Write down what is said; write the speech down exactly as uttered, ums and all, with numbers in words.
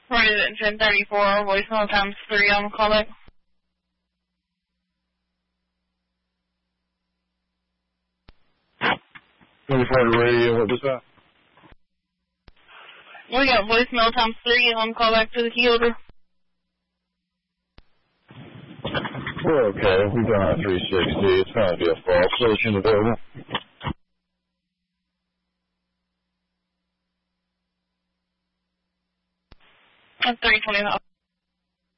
Resident ten thirty-four, voicemail times three on the callback. twenty-four to radio, what was that? We got voicemail times three on callback to the key order. We're okay. We've done our three sixty. It's going to be a false station available. That's three twenty-five.